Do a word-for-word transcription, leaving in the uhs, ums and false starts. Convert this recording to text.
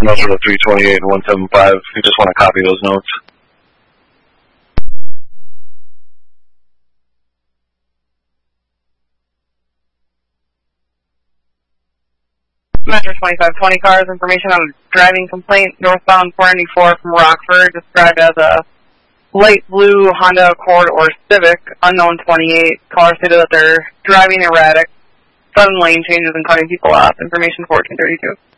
Those are the three twenty-eight and one seventy-five. You just want to copy those notes. Metro twenty-five twenty cars, information on a driving complaint, northbound four ninety-four from Rockford, described as a light blue Honda Accord or Civic, unknown twenty-eight. Caller stated that they're driving erratic, sudden lane changes and cutting people off. Information fourteen thirty-two.